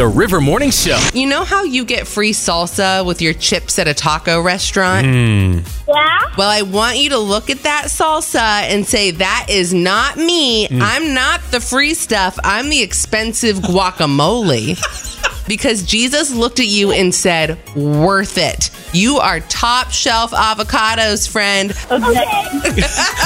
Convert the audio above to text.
The River Morning Show. You know how you get free salsa with your chips at a taco restaurant? Yeah? Well, I want you to look at that salsa and say, that is not me. I'm not the free stuff. I'm the expensive guacamole. Because Jesus looked at you and said, worth it. You are top shelf avocados, friend. Okay.